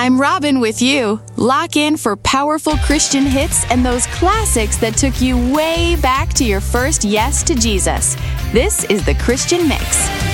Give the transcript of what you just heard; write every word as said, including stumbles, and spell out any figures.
I'm Robin with you. Lock in for powerful Christian hits and those classics that took you way back to your first yes to Jesus. This is the Christian Mix.